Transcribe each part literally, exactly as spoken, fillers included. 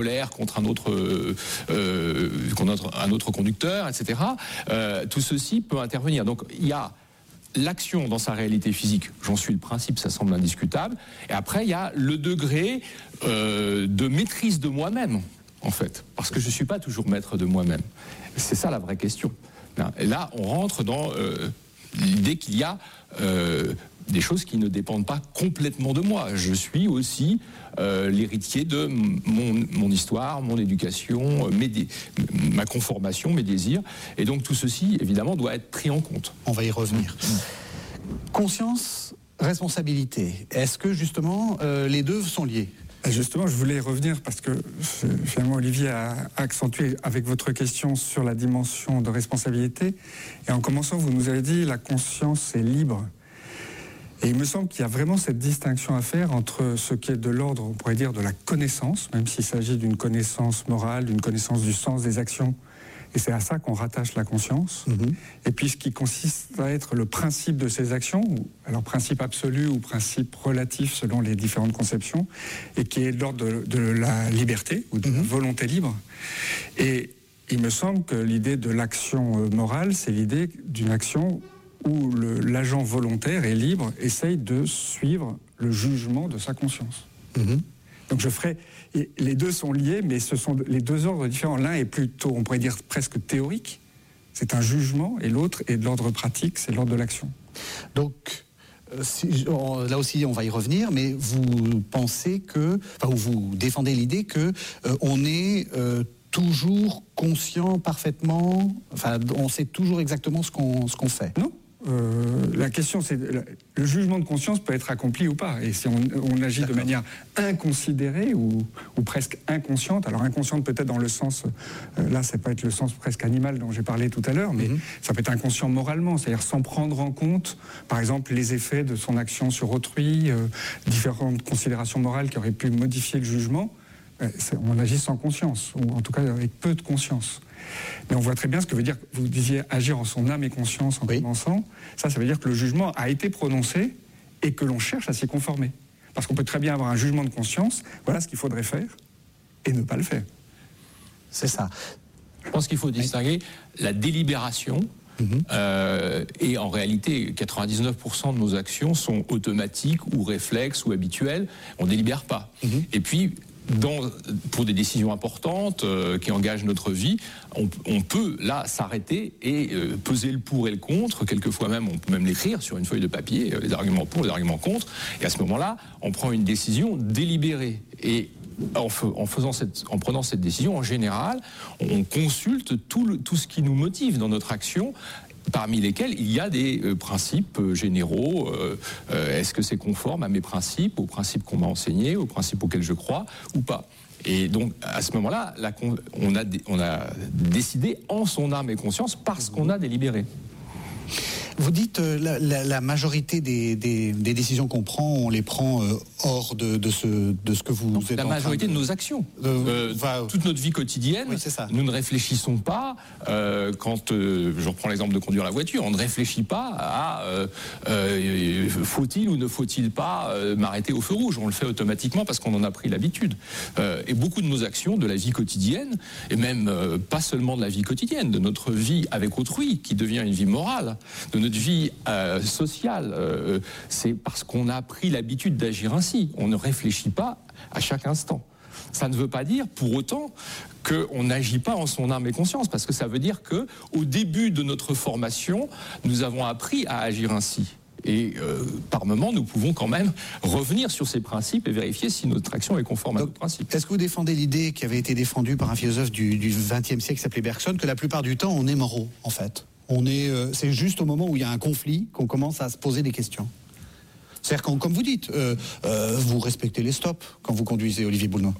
colère contre un autre, euh, euh, contre un autre conducteur, et cetera. Euh, tout ceci peut intervenir. Donc il y a l'action dans sa réalité physique, j'en suis le principe, ça semble indiscutable. Et après, il y a le degré euh, de maîtrise de moi-même, en fait, parce que je ne suis pas toujours maître de moi-même. C'est ça la vraie question. Et là, on rentre dans euh, l'idée qu'il y a euh, des choses qui ne dépendent pas complètement de moi. Je suis aussi euh, l'héritier de mon, mon histoire, mon éducation, mes dé- ma conformation, mes désirs. Et donc tout ceci, évidemment, doit être pris en compte. On va y revenir. Mmh. Conscience, responsabilité. Est-ce que justement euh, les deux sont liés ? Justement, je voulais y revenir parce que finalement Olivier a accentué avec votre question sur la dimension de responsabilité. Et en commençant, vous nous avez dit la conscience est libre. Et il me semble qu'il y a vraiment cette distinction à faire entre ce qui est de l'ordre, on pourrait dire, de la connaissance, même s'il s'agit d'une connaissance morale, d'une connaissance du sens des actions. Et c'est à ça qu'on rattache la conscience. Mmh. Et puis ce qui consiste à être le principe de ces actions, alors principe absolu ou principe relatif selon les différentes conceptions, et qui est de l'ordre de, de la liberté ou de mmh. la volonté libre. Et il me semble que l'idée de l'action morale, c'est l'idée d'une action où le, l'agent volontaire est libre, essaye de suivre le jugement de sa conscience. Mmh. Donc je ferai, les deux sont liés, mais ce sont les deux ordres différents. L'un est plutôt, on pourrait dire, presque théorique, c'est un jugement, et l'autre est de l'ordre pratique, c'est l'ordre de l'action. Donc, si, là aussi on va y revenir, mais vous pensez que, enfin, vous défendez l'idée que euh, on est euh, toujours conscient parfaitement, enfin on sait toujours exactement ce qu'on, ce qu'on fait. Non. Euh, la question, c'est le jugement de conscience peut être accompli ou pas. Et si on, on agit D'accord. de manière inconsidérée ou, ou presque inconsciente, alors inconsciente peut-être dans le sens, euh, là, ça peut être le sens presque animal dont j'ai parlé tout à l'heure, mais mm-hmm. ça peut être inconscient moralement, c'est-à-dire sans prendre en compte, par exemple, les effets de son action sur autrui, euh, différentes considérations morales qui auraient pu modifier le jugement. Euh, on agit sans conscience, ou en tout cas avec peu de conscience. Mais on voit très bien ce que veut dire, vous disiez agir en son âme et conscience en oui. commençant. Ça, ça veut dire que le jugement a été prononcé et que l'on cherche à s'y conformer. Parce qu'on peut très bien avoir un jugement de conscience, voilà ce qu'il faudrait faire, et ne pas le faire. C'est ça. Je pense qu'il faut distinguer oui. la délibération, mm-hmm. euh, et en réalité, quatre-vingt-dix-neuf pour cent de nos actions sont automatiques ou réflexes ou habituelles. On ne délibère pas. Mm-hmm. Et puis, Dans, pour des décisions importantes euh, qui engagent notre vie, on, on peut là s'arrêter et euh, peser le pour et le contre. Quelquefois même, on peut même l'écrire sur une feuille de papier, euh, les arguments pour, les arguments contre. Et à ce moment-là, on prend une décision délibérée. Et en, f- en, faisant cette, en prenant cette décision, en général, on consulte tout, le, tout ce qui nous motive dans notre action, parmi lesquels il y a des euh, principes euh, généraux. Euh, euh, est-ce que c'est conforme à mes principes, aux principes qu'on m'a enseignés, aux principes auxquels je crois, ou pas ? Et donc, à ce moment-là, la, on, a, on a décidé en son âme et conscience parce qu'on a délibéré. Vous dites euh, la, la, la majorité des, des, des décisions qu'on prend, on les prend euh, hors de, de, ce, de ce que vous Donc, êtes la en train majorité de... de nos actions. Euh, euh, va... Toute notre vie quotidienne, oui, c'est ça. Nous ne réfléchissons pas, euh, quand, euh, je reprends l'exemple de conduire la voiture, on ne réfléchit pas à euh, euh, faut-il ou ne faut-il pas euh, m'arrêter au feu rouge. On le fait automatiquement parce qu'on en a pris l'habitude. Euh, et beaucoup de nos actions, de la vie quotidienne, et même euh, pas seulement de la vie quotidienne, de notre vie avec autrui, qui devient une vie morale, de notre vie euh, sociale, euh, c'est parce qu'on a pris l'habitude d'agir ainsi. On ne réfléchit pas à chaque instant. Ça ne veut pas dire pour autant qu'on n'agit pas en son âme et conscience, parce que ça veut dire qu'au début de notre formation, nous avons appris à agir ainsi. Et euh, par moment, nous pouvons quand même revenir sur ces principes et vérifier si notre action est conforme Donc, à nos principes. Est-ce que vous défendez l'idée qui avait été défendue par un philosophe du, du vingtième siècle qui s'appelait Bergson, que la plupart du temps, on est moraux, en fait ? On est, euh, c'est juste au moment où il y a un conflit qu'on commence à se poser des questions. C'est-à-dire que, comme vous dites, euh, euh, vous respectez les stops quand vous conduisez, Olivier Boulnois.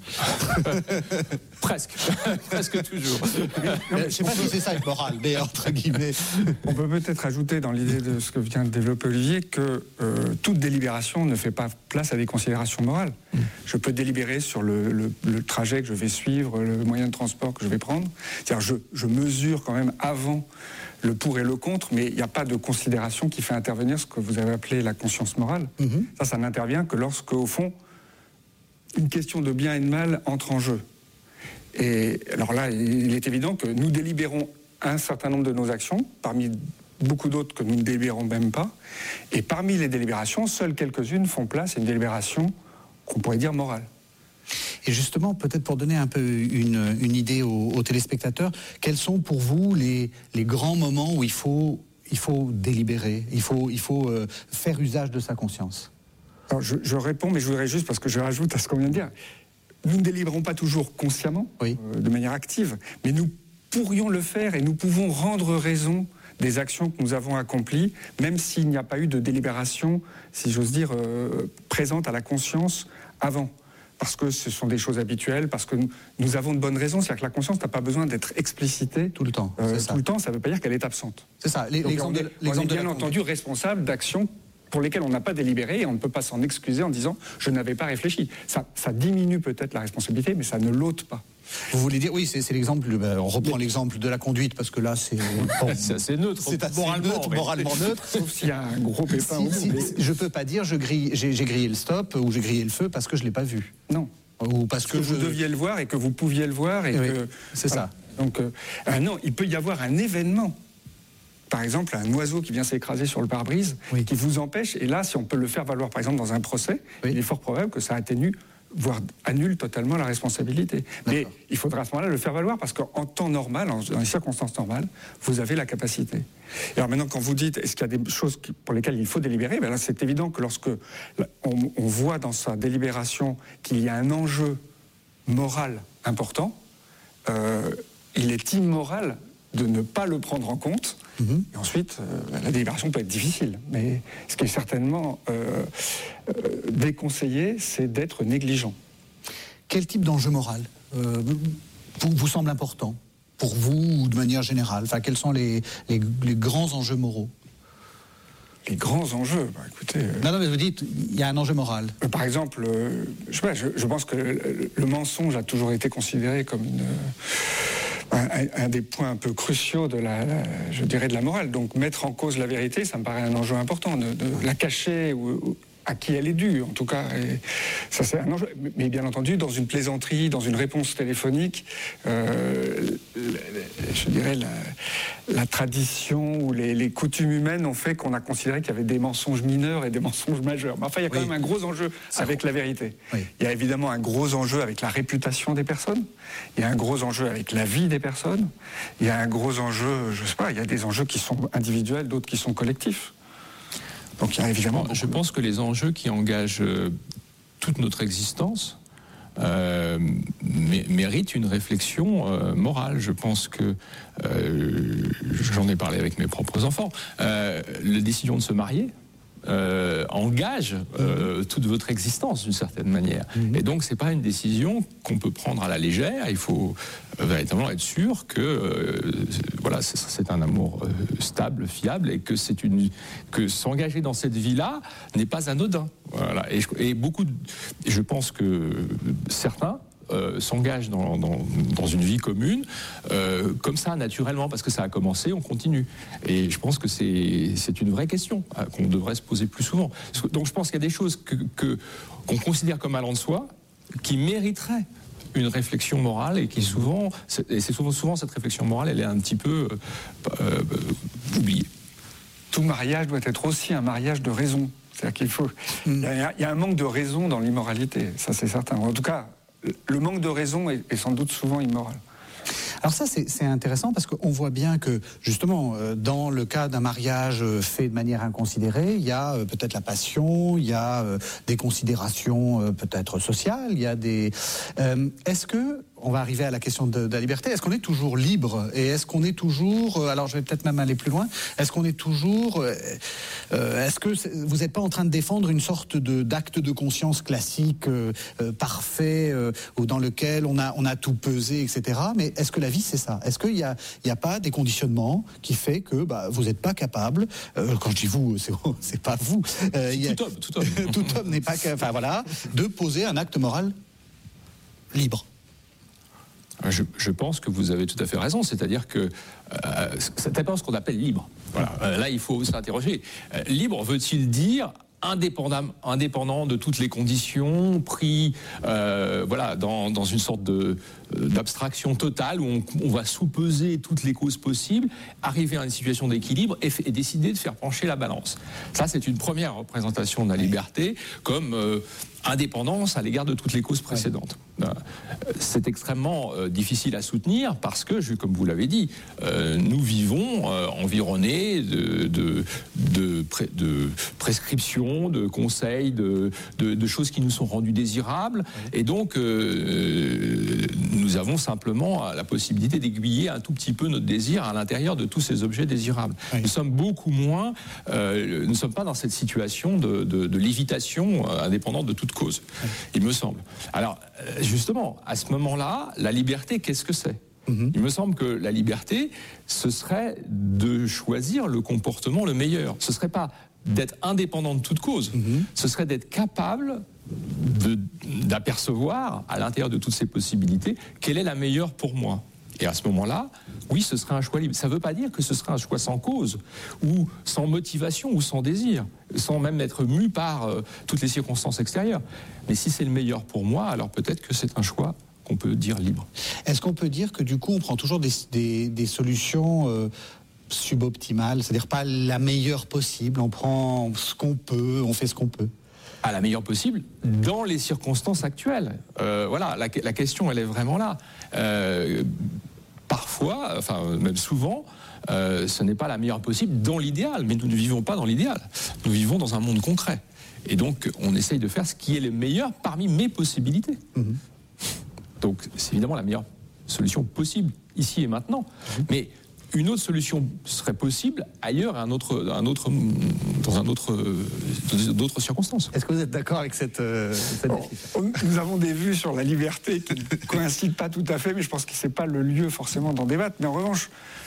Presque, presque toujours. Je ne sais pas si c'est ça être moral, mais entre guillemets. On peut peut-être ajouter dans l'idée de ce que vient de développer Olivier que euh, toute délibération ne fait pas place à des considérations morales. Mmh. Je peux délibérer sur le, le, le trajet que je vais suivre, le moyen de transport que je vais prendre. C'est-à-dire je, je mesure quand même avant le pour et le contre, mais il n'y a pas de considération qui fait intervenir ce que vous avez appelé la conscience morale. Mmh. Ça, ça n'intervient que lorsque, au fond, une question de bien et de mal entre en jeu. Et alors là, il est évident que nous délibérons un certain nombre de nos actions, parmi beaucoup d'autres que nous ne délibérons même pas. Et parmi les délibérations, seules quelques-unes font place à une délibération qu'on pourrait dire morale. Et justement, peut-être pour donner un peu une, une idée aux, aux téléspectateurs, quels sont pour vous les, les grands moments où il faut, il faut délibérer, il faut, il faut euh, faire usage de sa conscience? Alors je, je réponds, mais je voudrais juste, parce que je rajoute à ce qu'on vient de dire, nous ne délibérons pas toujours consciemment, oui. euh, de manière active, mais nous pourrions le faire et nous pouvons rendre raison des actions que nous avons accomplies, même s'il n'y a pas eu de délibération, si j'ose dire, euh, présente à la conscience avant. Parce que ce sont des choses habituelles, parce que nous, nous avons de bonnes raisons. C'est-à-dire que la conscience n'a pas besoin d'être explicitée tout le temps. Euh, ça. Tout le temps, ça ne veut pas dire qu'elle est absente. C'est ça. Les, Donc, l'exemple on est, de, l'exemple on est bien de entendu conduite. responsable d'actions pour lesquelles on n'a pas délibéré et on ne peut pas s'en excuser en disant « je n'avais pas réfléchi ». Ça, ça diminue peut-être la responsabilité, mais ça ne l'ôte pas. Vous voulez dire, oui, c'est, c'est l'exemple, ben, on reprend l'exemple de la conduite, parce que là, c'est... Bon, c'est assez neutre, c'est assez moralement, neutre, mais... moralement neutre. Sauf s'il y a un gros pépin si, au bout. si, Mais... Je ne peux pas dire, je grille, j'ai, j'ai grillé le stop ou j'ai grillé le feu parce que je ne l'ai pas vu. Non. Ou parce, parce que, que je... vous deviez le voir et que vous pouviez le voir. Et oui, que, c'est voilà. ça. Donc, euh, ah non, il peut y avoir un événement. Par exemple, un oiseau qui vient s'écraser sur le pare-brise, oui. qui vous empêche, et là, si on peut le faire valoir, par exemple, dans un procès, oui. il est fort probable que ça atténue, voire annule totalement la responsabilité. Mais il faudra à ce moment-là le faire valoir, parce qu'en temps normal, en, dans les circonstances normales, vous avez la capacité. Et alors maintenant, quand vous dites, est-ce qu'il y a des choses qui, pour lesquelles il faut délibérer, ben là, c'est évident que lorsque on, on voit dans sa délibération qu'il y a un enjeu moral important, euh, il est immoral de ne pas le prendre en compte. Mmh. Et ensuite, euh, la délibération peut être difficile. Mais ce qui est certainement euh, euh, déconseillé, c'est d'être négligent. Quel type d'enjeu moral euh, vous, vous semble important pour vous ou de manière générale? Enfin, quels sont les, les, les grands enjeux moraux? Les grands enjeux, bah, écoutez... Euh, non, non, mais vous dites, il y a un enjeu moral. Euh, par exemple, euh, je, sais pas, je, je pense que le, le mensonge a toujours été considéré comme une... Un, un des points un peu cruciaux de la, la, je dirais, de la morale. Donc mettre en cause la vérité, ça me paraît un enjeu important. De, de la cacher ou, ou à qui elle est due, en tout cas. Et ça, c'est un enjeu. Mais bien entendu, dans une plaisanterie, dans une réponse téléphonique, euh, je dirais la, la tradition ou les, les coutumes humaines ont fait qu'on a considéré qu'il y avait des mensonges mineurs et des mensonges majeurs. Mais enfin, il y a quand oui. même un gros enjeu c'est avec bon. la vérité. Oui. Il y a évidemment un gros enjeu avec la réputation des personnes. Il y a un gros enjeu avec la vie des personnes. Il y a un gros enjeu, je sais pas, il y a des enjeux qui sont individuels, d'autres qui sont collectifs. Donc il y a évidemment... Je pense que les enjeux qui engagent euh, toute notre existence euh, méritent une réflexion euh, morale. Je pense que, euh, j'en ai parlé avec mes propres enfants, euh, la décision de se marier, Euh, engage euh, toute votre existence d'une certaine manière. Mmh. Et donc c'est pas une décision qu'on peut prendre à la légère. Il faut euh, véritablement être sûr que euh, voilà, c'est, c'est un amour euh, stable, fiable, et que c'est une que s'engager dans cette vie-là n'est pas anodin. Voilà. Et, je, et beaucoup, de, je pense que certains Euh, s'engagent dans, dans, dans une vie commune euh, comme ça naturellement parce que ça a commencé, on continue. Et je pense que c'est, c'est une vraie question euh, qu'on devrait se poser plus souvent. Donc je pense qu'il y a des choses que, que, qu'on considère comme allant de soi qui mériteraient une réflexion morale et qui souvent, et c'est souvent, souvent cette réflexion morale, elle est un petit peu euh, euh, oubliée. Tout mariage doit être aussi un mariage de raison. C'est-à-dire qu'il faut... Il y a, il y a un manque de raison dans l'immoralité, ça c'est certain. En tout cas, le manque de raison est, est sans doute souvent immoral. Alors ça, c'est, c'est intéressant parce qu'on voit bien que, justement, dans le cas d'un mariage fait de manière inconsidérée, il y a peut-être la passion, il y a des considérations peut-être sociales, il y a des... Euh, est-ce que... On va arriver à la question de, de la liberté. Est-ce qu'on est toujours libre? Et est-ce qu'on est toujours... Alors, je vais peut-être même aller plus loin. Est-ce qu'on est toujours... Euh, est-ce que vous n'êtes pas en train de défendre une sorte de, d'acte de conscience classique, euh, euh, parfait, euh, ou dans lequel on a, on a tout pesé, et cetera. Mais est-ce que la vie, c'est ça? Est-ce qu'il n'y a, il y a pas des conditionnements qui fait que bah, vous n'êtes pas capable... Euh, quand je dis vous, c'est, c'est pas vous. Euh, tout, a, homme, tout homme. Tout homme n'est pas capable, enfin, voilà, de poser un acte moral libre. Je, je pense que vous avez tout à fait raison, c'est-à-dire que euh, ça dépend de ce qu'on appelle libre. Voilà. Euh, là, il faut s'interroger. Euh, libre veut-il dire indépendant, indépendant de toutes les conditions, pris euh, voilà, dans, dans une sorte de, d'abstraction totale où on, on va sous-peser toutes les causes possibles, arriver à une situation d'équilibre et, et décider de faire pencher la balance. Ça, c'est une première représentation de la liberté comme euh, indépendance à l'égard de toutes les causes précédentes. Ouais. C'est extrêmement euh, difficile à soutenir parce que, je, comme vous l'avez dit, euh, nous vivons euh, environnés de, de, de, pré, de prescriptions, de conseils, de, de, de choses qui nous sont rendues désirables. Ouais. Et donc, euh, nous avons simplement la possibilité d'aiguiller un tout petit peu notre désir à l'intérieur de tous ces objets désirables. Oui. Nous sommes beaucoup moins, euh, nous ne sommes pas dans cette situation de, de, de lévitation euh, indépendante de toute cause, oui. il me semble. Alors, justement, à ce moment-là, la liberté, qu'est-ce que c'est ? Mm-hmm. Il me semble que la liberté, ce serait de choisir le comportement le meilleur. Ce ne serait pas d'être indépendant de toute cause, mm-hmm. ce serait d'être capable de, d'apercevoir à l'intérieur de toutes ces possibilités quelle est la meilleure pour moi. Et à ce moment-là, oui, ce serait un choix libre. Ça ne veut pas dire que ce serait un choix sans cause, ou sans motivation, ou sans désir, sans même être mu par euh, toutes les circonstances extérieures. Mais si c'est le meilleur pour moi, alors peut-être que c'est un choix qu'on peut dire libre. Est-ce qu'on peut dire que du coup, on prend toujours des, des, des solutions euh, suboptimales, c'est-à-dire pas la meilleure possible, on prend ce qu'on peut, on fait ce qu'on peut ? À la meilleure possible, dans les circonstances actuelles. Euh, voilà, la, la question, elle est vraiment là. Euh, parfois, enfin même souvent, euh, ce n'est pas la meilleure possible dans l'idéal, mais nous ne vivons pas dans l'idéal. Nous vivons dans un monde concret. Et donc, on essaye de faire ce qui est le meilleur parmi mes possibilités. Mmh. Donc, c'est évidemment la meilleure solution possible, ici et maintenant. Mmh. Mais une autre solution serait possible ailleurs, à un autre, un autre, dans un autre, dans d'autres circonstances. Est-ce que vous êtes d'accord avec cette, euh, cette bon, Nous avons des vues sur la liberté qui ne coïncident pas tout à fait, mais je pense que ce n'est pas le lieu forcément d'en débattre. Mais en revanche,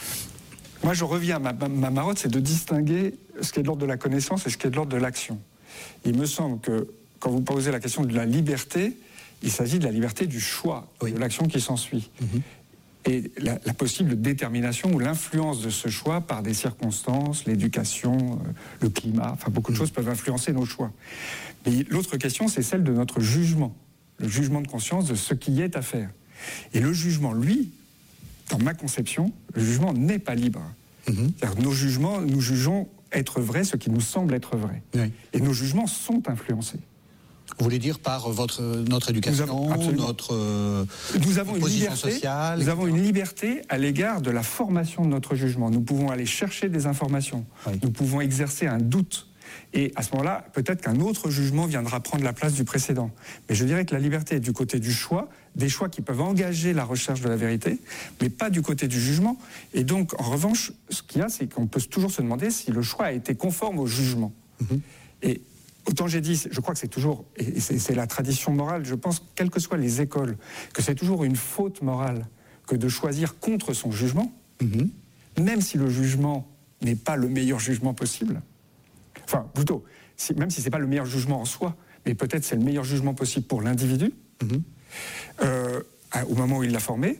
moi je reviens, ma, ma marotte, c'est de distinguer ce qui est de l'ordre de la connaissance et ce qui est de l'ordre de l'action. Il me semble que quand vous posez la question de la liberté, il s'agit de la liberté du choix, oui. de l'action qui s'ensuit. Mm-hmm. Et la, la possible détermination ou l'influence de ce choix par des circonstances, l'éducation, euh, le climat, enfin beaucoup de mmh. choses peuvent influencer nos choix. Mais l'autre question, c'est celle de notre jugement, le jugement de conscience de ce qui est à faire. Et le jugement, lui, dans ma conception, le jugement n'est pas libre. Mmh. C'est-à-dire nos jugements, nous jugeons être vrai ce qui nous semble être vrai. Oui. Et nos jugements sont influencés. Vous voulez dire par votre, notre éducation, nous avons, notre euh, nous avons une liberté, sociale, nous avons une liberté à l'égard de la formation de notre jugement. Nous pouvons aller chercher des informations, oui. nous pouvons exercer un doute. Et à ce moment-là, peut-être qu'un autre jugement viendra prendre la place du précédent. Mais je dirais que la liberté est du côté du choix, des choix qui peuvent engager la recherche de la vérité, mais pas du côté du jugement. Et donc, en revanche, ce qu'il y a, c'est qu'on peut toujours se demander si le choix a été conforme au jugement. Mm-hmm. Et autant j'ai dit, je crois que c'est toujours, et c'est, c'est la tradition morale, je pense, quelles que soient les écoles, que c'est toujours une faute morale que de choisir contre son jugement, mm-hmm. même si le jugement n'est pas le meilleur jugement possible. Enfin, plutôt, si, même si ce n'est pas le meilleur jugement en soi, mais peut-être c'est le meilleur jugement possible pour l'individu, mm-hmm. euh, au moment où il l'a formé,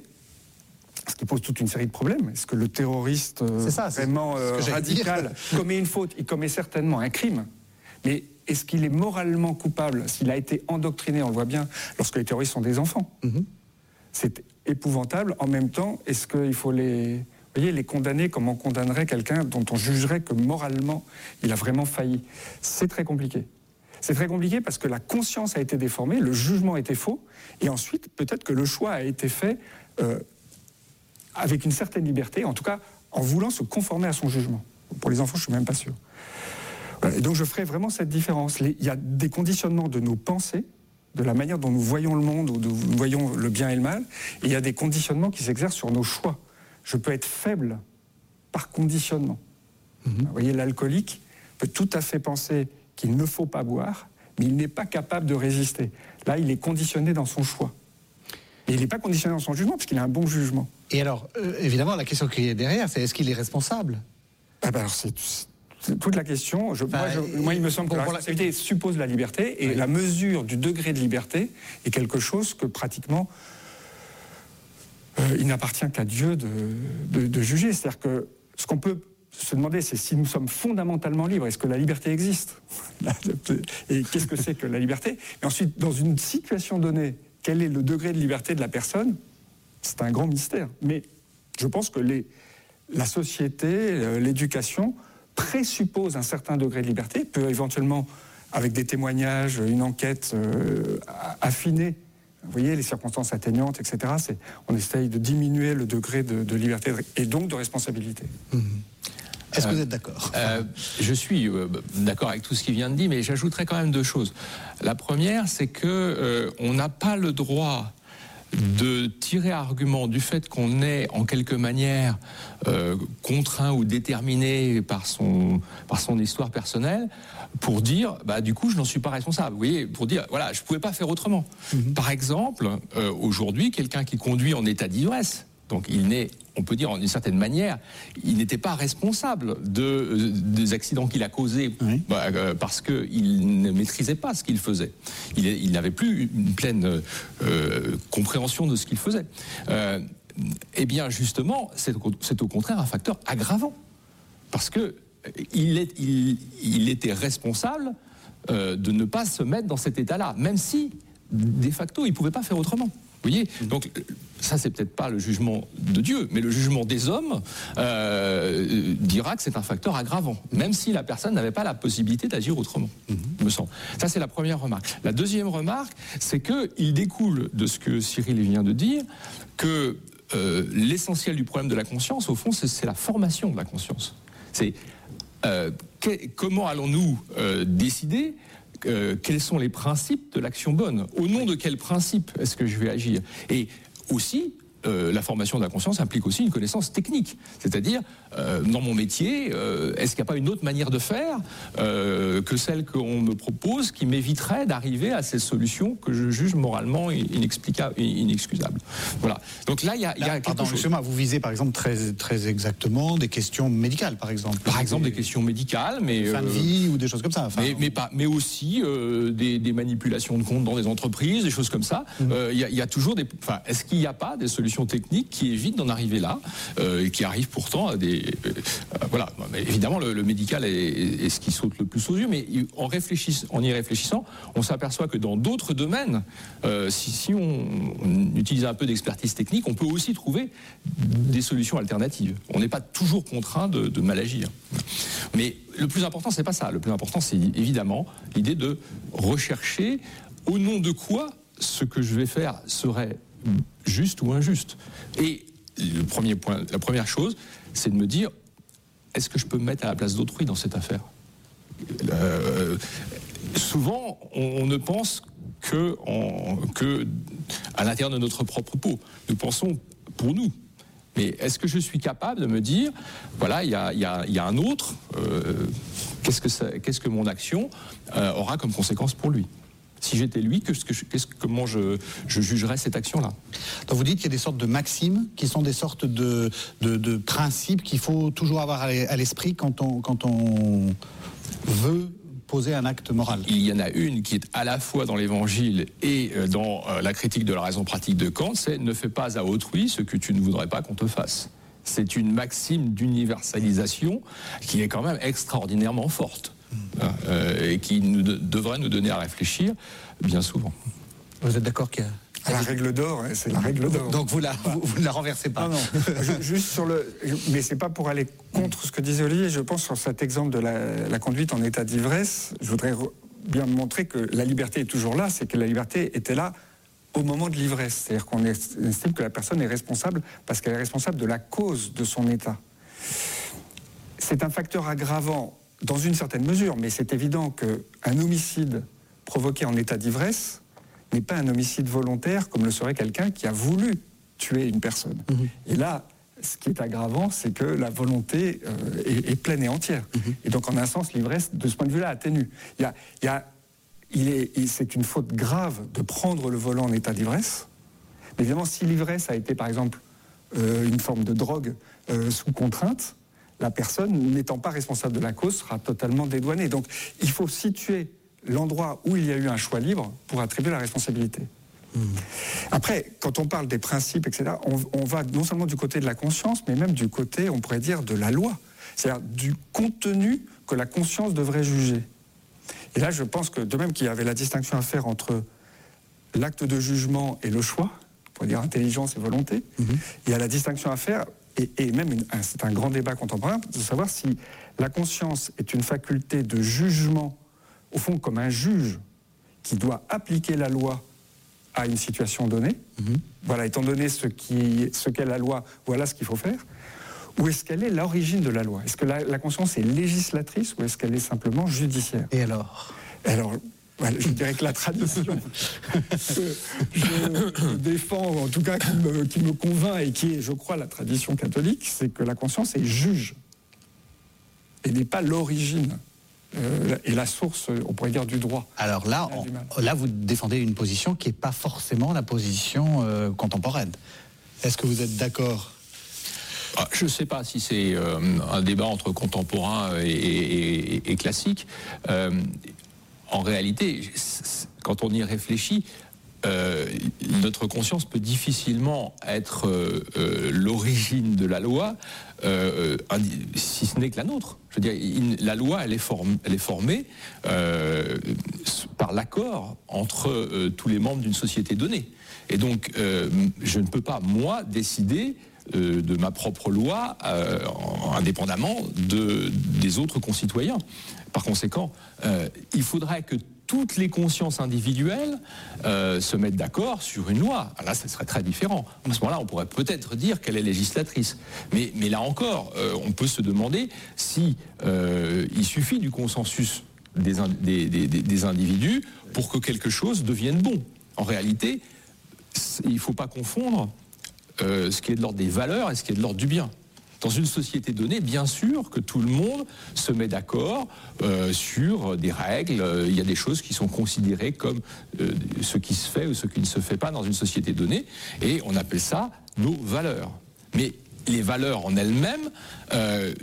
ce qui pose toute une série de problèmes. Est-ce que le terroriste euh, c'est ça, c'est vraiment euh, radical commet une faute? Il commet certainement un crime, mais est-ce qu'il est moralement coupable s'il a été endoctriné? On le voit bien lorsque les terroristes sont des enfants. Mm-hmm. C'est épouvantable. En même temps, est-ce qu'il faut les, vous voyez, les condamner comme on condamnerait quelqu'un dont on jugerait que moralement, il a vraiment failli? C'est très compliqué. C'est très compliqué parce que la conscience a été déformée, le jugement était faux, et ensuite, peut-être que le choix a été fait euh, avec une certaine liberté, en tout cas en voulant se conformer à son jugement. Pour les enfants, je ne suis même pas sûr. Et donc je ferai vraiment cette différence. Il y a des conditionnements de nos pensées, de la manière dont nous voyons le monde, ou nous voyons le bien et le mal, et il y a des conditionnements qui s'exercent sur nos choix. Je peux être faible par conditionnement. Mm-hmm. Vous voyez, l'alcoolique peut tout à fait penser qu'il ne faut pas boire, mais il n'est pas capable de résister. Là, il est conditionné dans son choix. Et il n'est pas conditionné dans son jugement, parce qu'il a un bon jugement. Et alors, euh, évidemment, la question qui est derrière, c'est est-ce qu'il est responsable? Ah ben alors c'est... C'est toute la question. Je, bah, moi, je, moi, il me semble que la responsabilité suppose la liberté, et oui. la mesure du degré de liberté est quelque chose que pratiquement euh, il n'appartient qu'à Dieu de, de, de juger. C'est-à-dire que ce qu'on peut, se demander, c'est si nous sommes fondamentalement libres, est-ce que la liberté existe? Et qu'est-ce que c'est que la liberté? Et ensuite, dans une situation donnée, quel est le degré de liberté de la personne? C'est un grand mystère. Mais je pense que les, la société, l'éducation présuppose un certain degré de liberté, peut éventuellement, avec des témoignages, une enquête euh, affinée, vous voyez, les circonstances atteignantes, et cetera, c'est, on essaye de diminuer le degré de, de liberté et donc de responsabilité. Mmh. Est-ce euh, que vous êtes d'accord? euh, Je suis euh, d'accord avec tout ce qui vient de dire, mais j'ajouterais quand même deux choses. La première, c'est que euh, on n'a pas le droit de tirer argument du fait qu'on est en quelque manière euh, contraint ou déterminé par son, par son histoire personnelle pour dire, bah, du coup, je n'en suis pas responsable. Vous voyez, pour dire, voilà, je ne pouvais pas faire autrement. Mm-hmm. Par exemple, euh, aujourd'hui, quelqu'un qui conduit en état d'ivresse, donc il n'est, on peut dire d'une certaine manière, il n'était pas responsable de, des accidents qu'il a causés, oui. bah, euh, parce qu'il ne maîtrisait pas ce qu'il faisait. Il, il n'avait plus une pleine euh, compréhension de ce qu'il faisait. Euh, eh bien, justement, c'est, c'est au contraire un facteur aggravant, parce que il, est, il, il était responsable euh, de ne pas se mettre dans cet état-là, même si, de facto, il ne pouvait pas faire autrement. Vous voyez, donc ça c'est peut-être pas le jugement de Dieu, mais le jugement des hommes euh, dira que c'est un facteur aggravant, même si la personne n'avait pas la possibilité d'agir autrement, mm-hmm. me semble. Ça c'est la première remarque. La deuxième remarque, c'est que il découle de ce que Cyril vient de dire que euh, l'essentiel du problème de la conscience, au fond, c'est, c'est la formation de la conscience. C'est euh, que, comment allons-nous euh, décider Euh, quels sont les principes de l'action bonne? Au nom de quels principes est-ce que je vais agir? Et aussi, euh, la formation de la conscience implique aussi une connaissance technique. C'est-à-dire, euh, dans mon métier, euh, est-ce qu'il n'y a pas une autre manière de faire euh, que celle qu'on me propose qui m'éviterait d'arriver à ces solutions que je juge moralement inexplicables, inexcusables? Voilà. Donc là, il y a, y a Pardon, quelque chose. Vous visez, par exemple, très, très exactement des questions médicales, par exemple. Par exemple, des, des questions médicales, mais... Fin de vie euh, ou des choses comme ça. Enfin, mais, mais, pas, mais aussi euh, des, des manipulations de comptes dans des entreprises, des choses comme ça. Il mmh. euh, y, y a toujours des... Enfin, est-ce qu'il n'y a pas des solutions techniques qui évitent d'en arriver là, euh, et qui arrivent pourtant à des... Euh, voilà. Mais évidemment, le, le médical est, est ce qui saute le plus aux yeux, mais en, réfléchissant, en y réfléchissant, on s'aperçoit que dans d'autres domaines, euh, si, si on, on utilise un peu d'expertise technique, on peut aussi trouver des solutions alternatives. On n'est pas toujours contraint de, de mal agir. Mais le plus important, c'est pas ça. Le plus important, c'est évidemment l'idée de rechercher au nom de quoi ce que je vais faire serait juste ou injuste. Et le premier point, la première chose, c'est de me dire, est-ce que je peux me mettre à la place d'autrui dans cette affaire? euh, Souvent, on, on ne pense que, en, que à l'intérieur de notre propre peau. Nous pensons pour nous. Mais est-ce que je suis capable de me dire, voilà, il y a, y a, y a un autre, euh, qu'est-ce que ça, qu'est-ce que mon action euh, aura comme conséquence pour lui? Si j'étais lui, qu'est-ce que je, qu'est-ce, comment je, je jugerais cette action-là? Donc vous dites qu'il y a des sortes de maximes qui sont des sortes de, de, de principes qu'il faut toujours avoir à l'esprit quand on, quand on veut poser un acte moral. Il y en a une qui est à la fois dans l'Évangile et dans la critique de la raison pratique de Kant, c'est « ne fais pas à autrui ce que tu ne voudrais pas qu'on te fasse ». C'est une maxime d'universalisation qui est quand même extraordinairement forte. Euh, et qui nous de, devrait nous donner à réfléchir bien souvent. Vous êtes d'accord qu'il y a... C'est la règle d'or, hein, c'est la règle d'or. Donc vous, la, vous, vous ne la renversez pas. Non, non. Juste sur le... Mais c'est pas pour aller contre ce que disait Olivier, je pense sur cet exemple de la, la conduite en état d'ivresse, je voudrais bien montrer que la liberté est toujours là, c'est que la liberté était là au moment de l'ivresse. C'est-à-dire qu'on estime que la personne est responsable parce qu'elle est responsable de la cause de son état. C'est un facteur aggravant dans une certaine mesure, mais c'est évident qu'un homicide provoqué en état d'ivresse n'est pas un homicide volontaire comme le serait quelqu'un qui a voulu tuer une personne. Mmh. Et là, ce qui est aggravant, c'est que la volonté euh, est, est pleine et entière. Mmh. Et donc, en un sens, l'ivresse, de ce point de vue-là, atténue. Il y a, il y a, il est, il, c'est une faute grave de prendre le volant en état d'ivresse. Mais évidemment, si l'ivresse a été, par exemple, euh, une forme de drogue euh, sous contrainte, la personne, n'étant pas responsable de la cause, sera totalement dédouanée. Donc, il faut situer l'endroit où il y a eu un choix libre pour attribuer la responsabilité. Mmh. Après, quand on parle des principes, et cetera, on, on va non seulement du côté de la conscience, mais même du côté, on pourrait dire, de la loi. c'est-à-dire du contenu que la conscience devrait juger. Et là, je pense que de même qu'il y avait la distinction à faire entre l'acte de jugement et le choix, on pourrait dire intelligence et volonté, mmh. il y a la distinction à faire, et, et même une, un, c'est un grand débat contemporain, de savoir si la conscience est une faculté de jugement, au fond comme un juge qui doit appliquer la loi à une situation donnée, mmh. voilà, étant donné ce, qui, ce qu'est la loi, voilà ce qu'il faut faire, ou est-ce qu'elle est l'origine de la loi? Est-ce que la, la conscience est législatrice ou est-ce qu'elle est simplement judiciaire? Et alors Alors, voilà, je dirais que la tradition que je défends, en tout cas qui me, qui me convainc et qui est, je crois, la tradition catholique, c'est que la conscience est juge et n'est pas l'origine euh, et la source, on pourrait dire, du droit. Alors là, on, là vous défendez une position qui n'est pas forcément la position euh, contemporaine. Est-ce que vous êtes d'accord ? Je ne sais pas si c'est euh, un débat entre contemporain et, et, et, et classique. Euh, en réalité, quand on y réfléchit, euh, notre conscience peut difficilement être euh, euh, l'origine de la loi, euh, si ce n'est que la nôtre. Je veux dire, il, la loi, elle est, form, elle est formée euh, par l'accord entre euh, tous les membres d'une société donnée. Et donc, euh, je ne peux pas, moi, décider Euh, de ma propre loi, euh, indépendamment de, des autres concitoyens. Par conséquent, euh, il faudrait que toutes les consciences individuelles euh, se mettent d'accord sur une loi. Là, ça serait très différent. À ce moment-là, on pourrait peut-être dire qu'elle est législatrice. Mais, mais là encore, euh, on peut se demander si euh, il suffit du consensus des, des, des, des individus pour que quelque chose devienne bon. En réalité, il ne faut pas confondre Euh, ce qui est de l'ordre des valeurs et ce qui est de l'ordre du bien. Dans une société donnée, bien sûr que tout le monde se met d'accord euh, sur des règles. Euh, il y a des choses qui sont considérées comme euh, ce qui se fait ou ce qui ne se fait pas dans une société donnée, et on appelle ça nos valeurs. Mais les valeurs en elles-mêmes euh,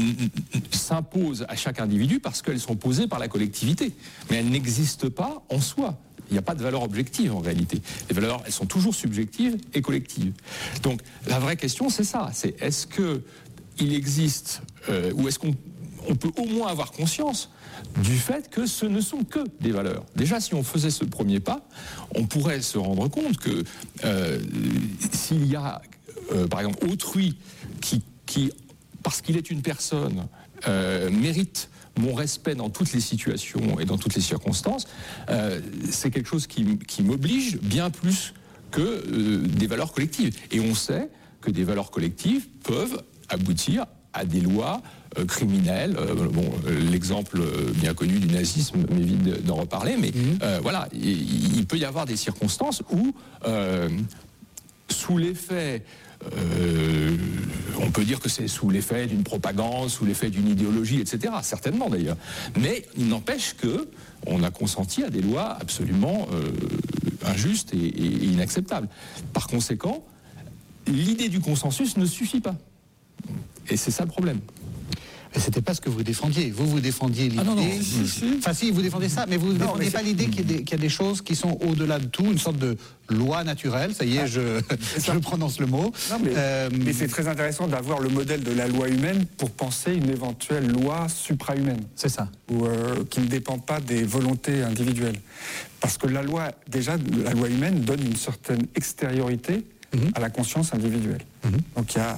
s'imposent à chaque individu parce qu'elles sont posées par la collectivité. Mais elles n'existent pas en soi. Il n'y a pas de valeur objective en réalité. Les valeurs, elles sont toujours subjectives et collectives. Donc la vraie question, c'est ça. C'est est-ce qu'il existe, euh, ou est-ce qu'on on peut au moins avoir conscience du fait que ce ne sont que des valeurs. Déjà, si on faisait ce premier pas, on pourrait se rendre compte que euh, s'il y a, euh, par exemple, autrui qui, qui parce qu'il est une personne, euh, mérite mon respect dans toutes les situations et dans toutes les circonstances, euh, c'est quelque chose qui, qui m'oblige bien plus que euh, des valeurs collectives. Et on sait que des valeurs collectives peuvent aboutir à des lois euh, criminelles. Euh, bon, euh, l'exemple bien connu du nazisme m'évite d'en reparler, mais mmh. euh, voilà, il, il peut y avoir des circonstances où, euh, sous l'effet Euh, on peut dire que c'est sous l'effet d'une propagande, sous l'effet d'une idéologie, et cetera. Certainement d'ailleurs. Mais il n'empêche que on a consenti à des lois absolument euh, injustes et, et, et inacceptables. Par conséquent, l'idée du consensus ne suffit pas. Et c'est ça le problème. Mais c'était pas ce que vous défendiez. Vous, vous défendiez l'idée... Ah non, non, si, si. Enfin si, vous défendez ça, mais vous ne défendez pas l'idée qu'il y, a des, qu'il y a des choses qui sont au-delà de tout, une sorte de loi naturelle, ça y est, ah, je, je prononce le mot. Non, mais, euh, mais c'est très intéressant d'avoir le modèle de la loi humaine pour penser une éventuelle loi supra-humaine. C'est ça. Ou, euh, qui ne dépend pas des volontés individuelles. Parce que la loi, déjà, la loi humaine donne une certaine extériorité Mmh. à la conscience individuelle. Mmh. Donc il y a,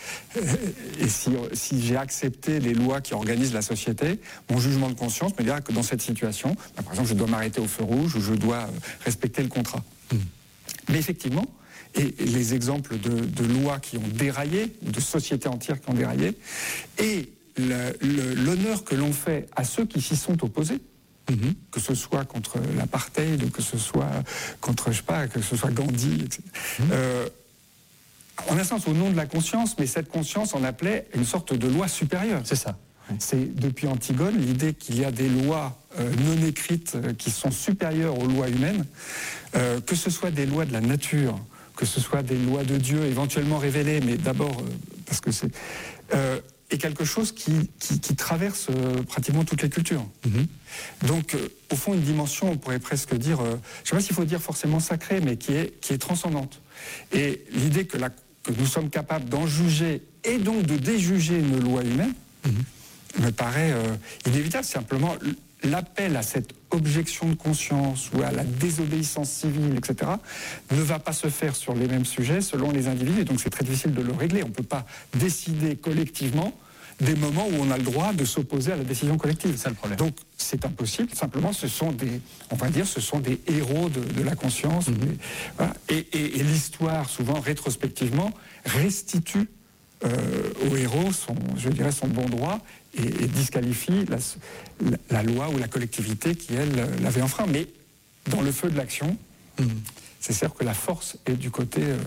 et si, si j'ai accepté les lois qui organisent la société, mon jugement de conscience me dira que dans cette situation, bah, par exemple, je dois m'arrêter au feu rouge ou je dois respecter le contrat. Mmh. Mais effectivement, et, et les exemples de, de lois qui ont déraillé, de sociétés entières qui ont déraillé, et le, le, l'honneur que l'on fait à ceux qui s'y sont opposés, Mmh. que ce soit contre l'apartheid, que ce soit contre, je sais pas, que ce soit Gandhi, et cetera. Mmh. Euh, en un sens, au nom de la conscience, mais cette conscience, on appelait une sorte de loi supérieure. C'est ça. C'est depuis Antigone l'idée qu'il y a des lois euh, non écrites euh, qui sont supérieures aux lois humaines, euh, que ce soit des lois de la nature, que ce soit des lois de Dieu éventuellement révélées, mais d'abord euh, parce que c'est euh, est quelque chose qui, qui, qui traverse euh, pratiquement toutes les cultures. Mmh. Donc, euh, au fond, une dimension, on pourrait presque dire, euh, je ne sais pas s'il faut dire forcément sacrée, mais qui est, qui est transcendante. Et l'idée que, la, que nous sommes capables d'en juger et donc de déjuger une loi humaine, mmh. me paraît euh, inévitable. Simplement, l'appel à cette objection de conscience ou à la désobéissance civile, et cetera, ne va pas se faire sur les mêmes sujets selon les individus. Et donc c'est très difficile de le régler. On ne peut pas décider collectivement des moments où on a le droit de s'opposer à la décision collective. C'est ça le problème. Donc c'est impossible. Simplement, ce sont des, on va dire, ce sont des héros de, de la conscience. Mm-hmm. des, voilà. et, et, et l'histoire, souvent rétrospectivement, restitue euh, aux héros son, je dirais, son bon droit et, et disqualifie la, la, la loi ou la collectivité qui, elle, l'avait enfreint. Mais dans le feu de l'action, mm-hmm. c'est sûr que la force est du côté, euh,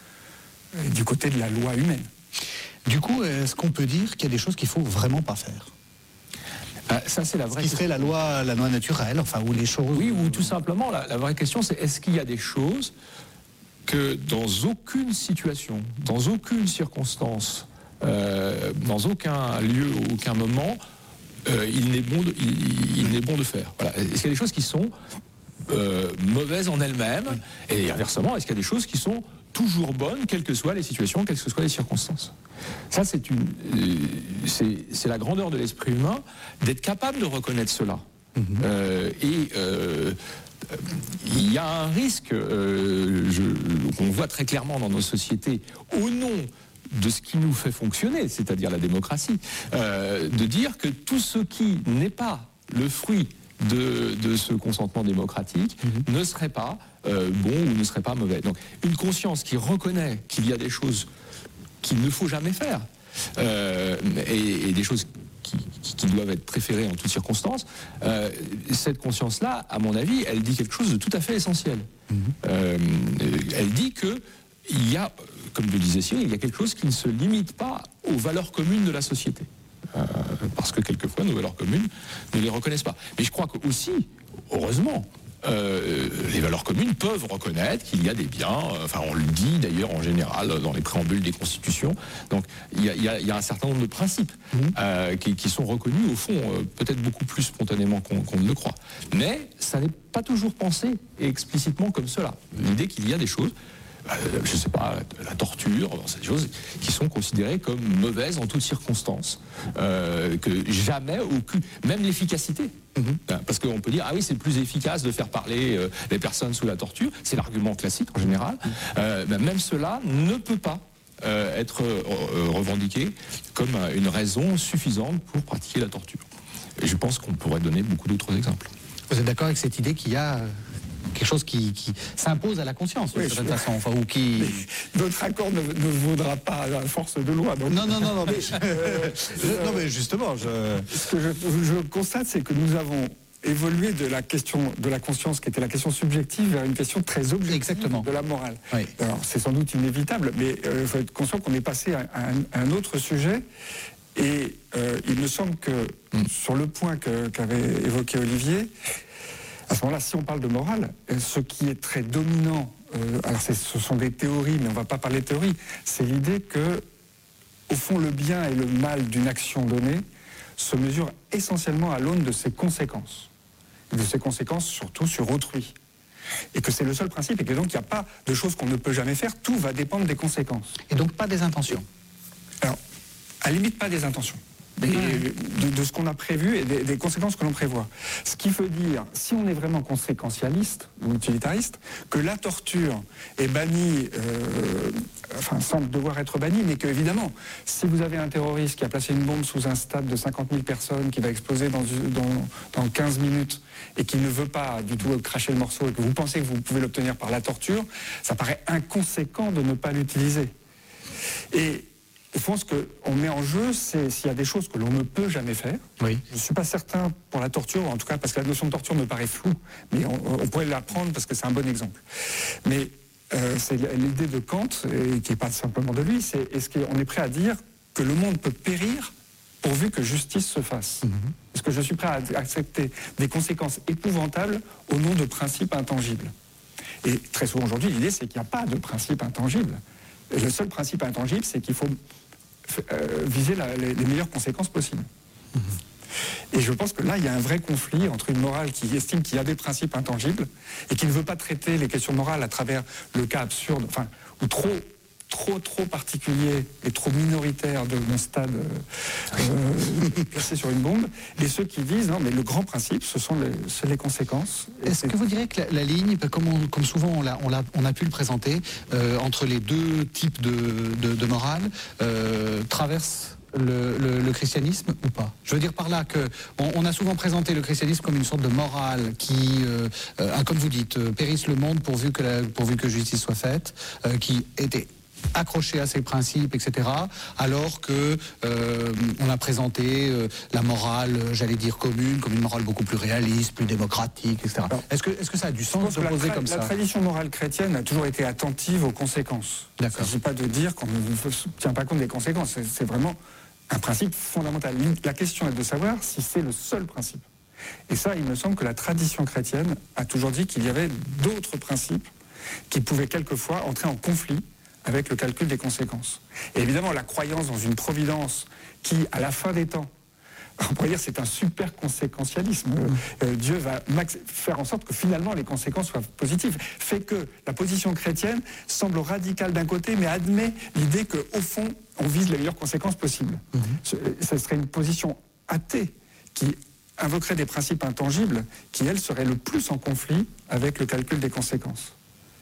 est du côté de la loi humaine. Du coup, est-ce qu'on peut dire qu'il y a des choses qu'il ne faut vraiment pas faire ? euh, Ça, c'est la vraie Ce qui serait la loi, la loi naturelle, enfin, ou les choses... Oui, ou tout simplement, la, la vraie question, c'est est-ce qu'il y a des choses que dans aucune situation, dans aucune circonstance, euh, dans aucun lieu, aucun moment, euh, il n'est bon, de, il, il n'est bon de faire. Voilà. Est-ce qu'il y a des choses qui sont euh, mauvaises en elles-mêmes ? Et inversement, est-ce qu'il y a des choses qui sont toujours bonnes, quelles que soient les situations, quelles que soient les circonstances ? Ça, c'est, une, euh, c'est, c'est la grandeur de l'esprit humain, d'être capable de reconnaître cela. Mmh. Euh, et euh, il y a un risque, euh, je, qu'on voit très clairement dans nos sociétés, au nom de ce qui nous fait fonctionner, c'est-à-dire la démocratie, euh, de dire que tout ce qui n'est pas le fruit de, de ce consentement démocratique mmh. ne serait pas euh, bon ou ne serait pas mauvais. Donc une conscience qui reconnaît qu'il y a des choses qu'il ne faut jamais faire euh, et, et des choses qui, qui, qui doivent être préférées en toutes circonstances, euh, cette conscience-là, à mon avis, elle dit quelque chose de tout à fait essentiel. Mmh. Euh, elle dit que il y a, comme le disait Cyril, il y a quelque chose qui ne se limite pas aux valeurs communes de la société. Euh, parce que quelquefois, nos valeurs communes ne les reconnaissent pas. Mais je crois que aussi, heureusement, Euh, les valeurs communes peuvent reconnaître qu'il y a des biens, euh, enfin on le dit d'ailleurs en général dans les préambules des constitutions, donc il y a, il y a, il y a un certain nombre de principes mmh. euh, qui, qui sont reconnus au fond euh, peut-être beaucoup plus spontanément qu'on, qu'on ne le croit. Mais ça n'est pas toujours pensé explicitement comme cela. L'idée qu'il y a des choses, euh, je ne sais pas, la torture, c'est des choses qui sont considérées comme mauvaises en toutes circonstances, euh, que jamais aucune, même l'efficacité. Mmh. Parce qu'on peut dire, ah oui, c'est plus efficace de faire parler euh, les personnes sous la torture, c'est l'argument classique en général, euh, ben même cela ne peut pas euh, être euh, revendiqué comme euh, une raison suffisante pour pratiquer la torture. Et je pense qu'on pourrait donner beaucoup d'autres exemples. Vous êtes d'accord avec cette idée qu'il y a quelque chose qui, qui s'impose à la conscience, oui, de certaine je... façon, enfin, ou qui... Notre accord ne, ne vaudra pas à force de loi. Donc... Non, non, non, non, mais, je, euh, je, non, mais justement, je... Ce que je, je constate, c'est que nous avons évolué de la question de la conscience, qui était la question subjective, vers une question très objective. Exactement. De la morale. Oui. Alors, c'est sans doute inévitable, mais il euh, faut être conscient qu'on est passé à, à, un, à un autre sujet. Et euh, il me semble que, mm. sur le point que, qu'avait évoqué Olivier, à ce moment-là, si on parle de morale, ce qui est très dominant, euh, alors c'est, ce sont des théories, mais on ne va pas parler de théories, c'est l'idée que, au fond, le bien et le mal d'une action donnée se mesurent essentiellement à l'aune de ses conséquences. Et de ses conséquences surtout sur autrui. Et que c'est le seul principe, et que donc il n'y a pas de choses qu'on ne peut jamais faire, tout va dépendre des conséquences. Et donc pas des intentions. Alors, à la limite, pas des intentions. Et de, de ce qu'on a prévu et des, des conséquences que l'on prévoit. Ce qui veut dire, si on est vraiment conséquentialiste ou utilitariste, que la torture est bannie, euh, enfin sans devoir être bannie, mais que évidemment, si vous avez un terroriste qui a placé une bombe sous un stade de cinquante mille personnes, qui va exploser dans, dans, dans quinze minutes, et qui ne veut pas du tout cracher le morceau, et que vous pensez que vous pouvez l'obtenir par la torture, ça paraît inconséquent de ne pas l'utiliser. Et au fond, ce qu'on met en jeu, c'est s'il y a des choses que l'on ne peut jamais faire. Oui. Je ne suis pas certain pour la torture, en tout cas parce que la notion de torture me paraît floue, mais on, on pourrait la prendre parce que c'est un bon exemple. Mais euh, c'est l'idée de Kant, et qui n'est pas simplement de lui, c'est est-ce qu'on est prêt à dire que le monde peut périr pourvu que justice se fasse. Mm-hmm. Est-ce que je suis prêt à accepter des conséquences épouvantables au nom de principes intangibles ? Et très souvent aujourd'hui, l'idée, c'est qu'il n'y a pas de principe intangible. Et le seul principe intangible, c'est qu'il faut euh, viser la, les, les meilleures conséquences possibles. Mmh. Et je pense que là, il y a un vrai conflit entre une morale qui estime qu'il y a des principes intangibles et qui ne veut pas traiter les questions morales à travers le cas absurde, enfin, ou trop trop trop particulier et trop minoritaire de mon stade euh, placé sur une bombe, et ceux qui disent non mais le grand principe ce sont les, c'est les conséquences. Est-ce que vous diriez que la, la ligne, comme, on, comme souvent on a, on, a, on a pu le présenter, euh, entre les deux types de, de, de morale euh, traverse Le, le, le christianisme ou pas? Je veux dire par là que on, on a souvent présenté le christianisme comme une sorte de morale qui, euh, euh, comme vous dites, euh, périsse le monde pourvu que, la, pourvu que justice soit faite, euh, qui était accroché à ses principes, et cetera. Alors que euh, on a présenté euh, la morale, j'allais dire commune, comme une morale beaucoup plus réaliste, plus démocratique, et cetera. Alors, est-ce que, est-ce que ça a du sens de s'opposer comme ça? La tradition morale chrétienne a toujours été attentive aux conséquences. Il ne s'agit pas de dire qu'on ne tient pas compte des conséquences. C'est, c'est vraiment un principe fondamental. La question est de savoir si c'est le seul principe. Et ça, il me semble que la tradition chrétienne a toujours dit qu'il y avait d'autres principes qui pouvaient quelquefois entrer en conflit avec le calcul des conséquences. Et évidemment, la croyance dans une providence qui, à la fin des temps, on pourrait dire c'est un super conséquentialisme. Euh, Dieu va max- faire en sorte que finalement les conséquences soient positives. Fait que la position chrétienne semble radicale d'un côté, mais admet l'idée qu'au fond, on vise les meilleures conséquences possibles. Mmh. Ce, ce serait une position athée qui invoquerait des principes intangibles qui, elle, seraient le plus en conflit avec le calcul des conséquences.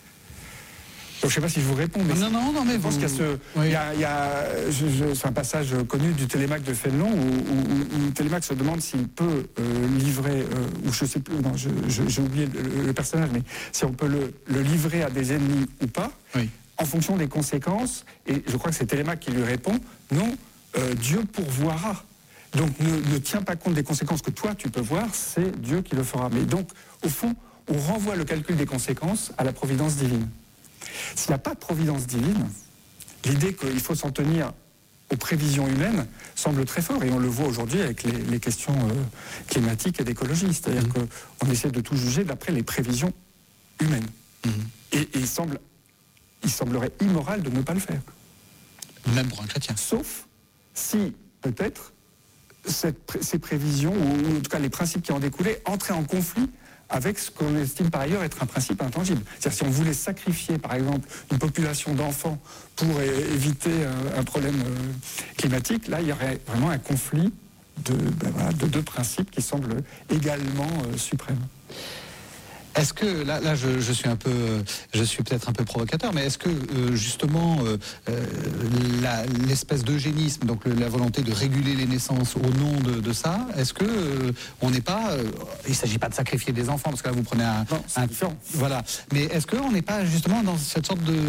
Donc, je ne sais pas si je vous réponds, mais non, non, non, mais je pense vous... qu'il y a ce, oui. il y a, il y a, je, je, c'est un passage connu du Télémaque de Fénelon où, où, où Télémaque se demande s'il peut euh, livrer, euh, ou je sais plus, non, je, je, j'ai oublié le, le personnage, mais si on peut le, le livrer à des ennemis ou pas, oui. en fonction des conséquences. Et je crois que c'est Télémaque qui lui répond, non, euh, Dieu pourvoira. Donc ne, ne tiens pas compte des conséquences que toi tu peux voir, c'est Dieu qui le fera. Mais donc, au fond, on renvoie le calcul des conséquences à la providence divine. S'il n'y a pas de providence divine, l'idée qu'il faut s'en tenir aux prévisions humaines semble très fort, et on le voit aujourd'hui avec les, les questions euh, climatiques et d'écologie, c'est-à-dire mmh. qu'on essaie de tout juger d'après les prévisions humaines. Mmh. Et, et il, semble, il semblerait immoral de ne pas le faire. Même pour un chrétien. Sauf si, peut-être, cette, ces prévisions, ou en tout cas les principes qui en découlaient, entraient en conflit avec ce qu'on estime par ailleurs être un principe intangible. C'est-à-dire si on voulait sacrifier, par exemple, une population d'enfants pour é- éviter un, un problème euh, climatique, là, il y aurait vraiment un conflit de, ben voilà, de deux principes qui semblent également euh, suprêmes. Est-ce que, là, là je, je suis un peu, je suis peut-être un peu provocateur, mais est-ce que, euh, justement, euh, la, l'espèce d'eugénisme, donc le, la volonté de réguler les naissances au nom de, de ça, est-ce que euh, on n'est pas, euh, il ne s'agit pas de sacrifier des enfants, parce que là, vous prenez un... Non, c'est un différent. Voilà. Mais est-ce qu'on n'est pas, justement, dans cette sorte de...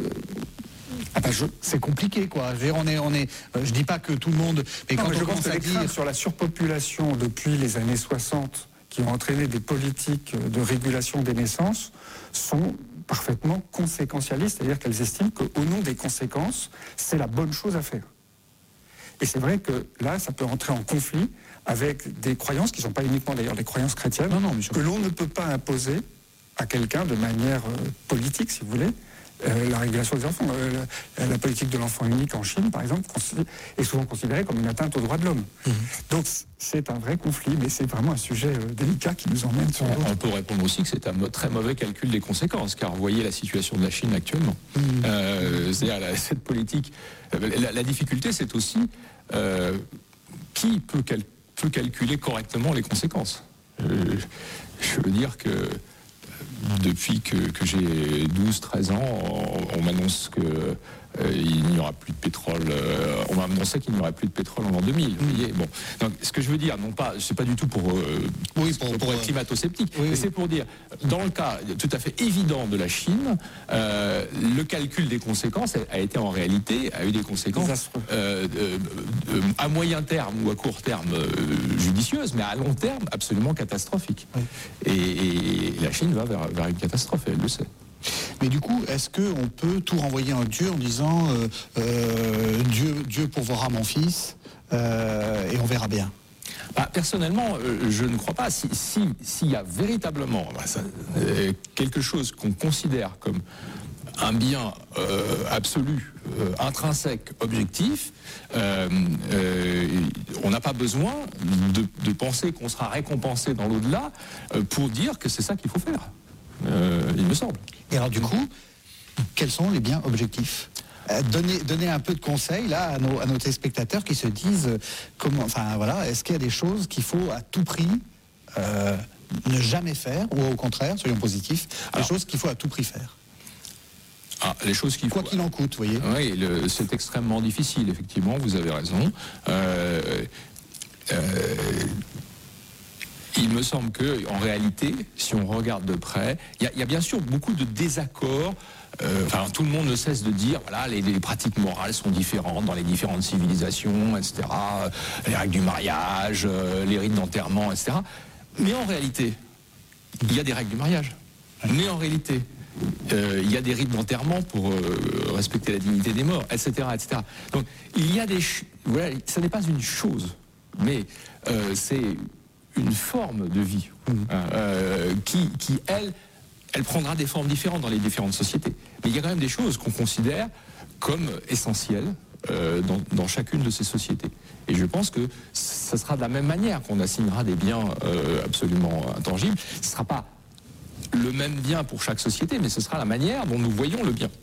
Ah ben je, c'est compliqué, quoi. Je veux dire, on est, on est, je dis pas que tout le monde... Mais non, quand mais on je commence pense que à les dire... craintes sur la surpopulation depuis les années soixante, qui ont entraîné des politiques de régulation des naissances, sont parfaitement conséquentialistes, c'est-à-dire qu'elles estiment qu'au nom des conséquences, c'est la bonne chose à faire. Et c'est vrai que là, ça peut entrer en conflit avec des croyances, qui ne sont pas uniquement d'ailleurs des croyances chrétiennes, non, non, que l'on ne peut pas imposer à quelqu'un de manière euh, politique, si vous voulez. Euh, la régulation des enfants, euh, la, la politique de l'enfant unique en Chine, par exemple, est souvent considérée comme une atteinte aux droits de l'homme. Mmh. Donc c'est un vrai conflit, mais c'est vraiment un sujet euh, délicat qui nous emmène sur d'autres. On peut répondre aussi que c'est un très mauvais calcul des conséquences, car vous voyez la situation de la Chine actuellement. Mmh. Euh, c'est-à-dire la, cette politique. La, la difficulté, c'est aussi euh, qui peut, cal- peut calculer correctement les conséquences. Euh, je veux dire que depuis que, que j'ai douze treize ans, on, on m'annonce que euh, il n'y aura plus de pétrole. Euh, on m'a annoncé qu'il n'y aurait plus de pétrole en l'an deux mille. Vous voyez, bon. Donc, ce que je veux dire, non pas, c'est pas du tout pour, euh, oui, pour, pour, pour être climato-sceptique, oui, mais oui. c'est pour dire, dans le cas tout à fait évident de la Chine, euh, le calcul des conséquences a, a été en réalité, a eu des conséquences euh, euh, euh, à moyen terme ou à court terme euh, judicieuses, mais à long terme absolument catastrophiques. Oui. Et, et la Chine va vers, vers une catastrophe, et elle le sait. Mais du coup, est-ce qu'on peut tout renvoyer à Dieu en disant euh, euh, Dieu, Dieu pourvoira mon fils euh, et on verra bien? Bah, personnellement, euh, je ne crois pas. Si, si, s'il y a véritablement bah, ça, euh, quelque chose qu'on considère comme un bien euh, absolu, euh, intrinsèque, objectif, euh, euh, on n'a pas besoin de, de penser qu'on sera récompensé dans l'au-delà euh, pour dire que c'est ça qu'il faut faire. Euh, il me semble. Et alors du coup, quels sont les biens objectifs? euh, donner, donner un peu de conseils là à nos, à nos téléspectateurs qui se disent euh, comment, enfin voilà, est-ce qu'il y a des choses qu'il faut à tout prix euh, ne jamais faire, ou au contraire, soyons positifs, des Alors, choses qu'il faut à tout prix faire? Ah, les choses qu'il Quoi faut... qu'il en coûte, vous voyez. Oui, le- c'est extrêmement difficile, effectivement, vous avez raison. Euh, euh, il me semble que, en réalité, si on regarde de près, il y, y a bien sûr beaucoup de désaccords. Euh, enfin, tout le monde ne cesse de dire, voilà, les, les pratiques morales sont différentes dans les différentes civilisations, et cetera. Les règles du mariage, euh, les rites d'enterrement, et cetera. Mais en réalité, il y a des règles du mariage. Mais en réalité, euh, il y a des rites d'enterrement pour euh, respecter la dignité des morts, et cetera, et cetera. Donc, il y a des... ch- Voilà, ce n'est pas une chose, mais euh, c'est une forme de vie mmh. euh, qui, qui, elle, elle prendra des formes différentes dans les différentes sociétés. Mais il y a quand même des choses qu'on considère comme essentielles euh, dans, dans chacune de ces sociétés. Et je pense que ce sera de la même manière qu'on assignera des biens euh, absolument intangibles. Ce ne sera pas le même bien pour chaque société, mais ce sera la manière dont nous voyons le bien.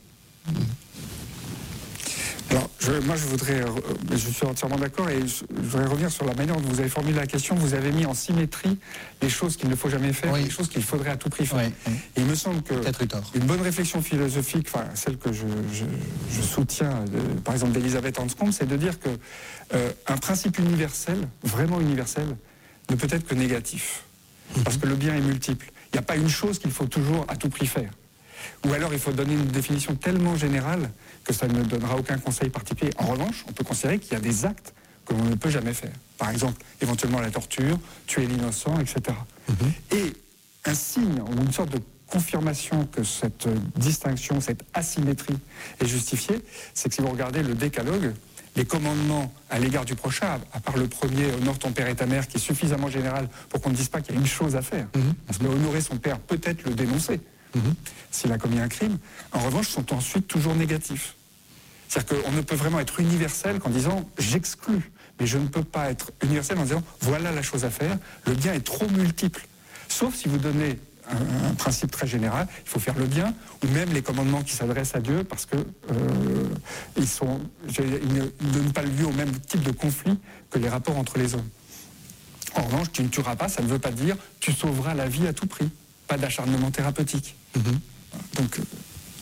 Alors, je, moi, je voudrais, je suis entièrement d'accord, et je, je voudrais revenir sur la manière dont vous avez formulé la question. Vous avez mis en symétrie les choses qu'il ne faut jamais faire, oui. et les choses qu'il faudrait à tout prix faire. Oui, oui. Et il me semble que une bonne réflexion philosophique, enfin celle que je, je, je soutiens, de, par exemple d'Elisabeth Anscombe, c'est de dire que euh, un principe universel, vraiment universel, ne peut être que négatif, mm-hmm. parce que le bien est multiple. Il n'y a pas une chose qu'il faut toujours à tout prix faire. Ou alors il faut donner une définition tellement générale que ça ne donnera aucun conseil particulier. En revanche, on peut considérer qu'il y a des actes que l'on ne peut jamais faire. Par exemple, éventuellement la torture, tuer l'innocent, et cetera. Mm-hmm. Et un signe ou une sorte de confirmation que cette distinction, cette asymétrie est justifiée, c'est que si vous regardez le décalogue, les commandements à l'égard du prochain, à part le premier, honore ton père et ta mère, qui est suffisamment général pour qu'on ne dise pas qu'il y a une chose à faire. Mm-hmm. Parce que honorer son père, peut-être le dénoncer. Mmh. S'il a commis un crime, en revanche, sont ensuite toujours négatifs. C'est-à-dire qu'on ne peut vraiment être universel qu'en disant « j'exclus », mais je ne peux pas être universel en disant « voilà la chose à faire, le bien est trop multiple ». Sauf si vous donnez un, un principe très général, il faut faire le bien, ou même les commandements qui s'adressent à Dieu, parce que euh, ils sont, ils ne donnent pas lieu au même type de conflit que les rapports entre les hommes. En revanche, tu ne tueras pas, ça ne veut pas dire « tu sauveras la vie à tout prix ». Pas d'acharnement thérapeutique. Mmh. Donc, euh...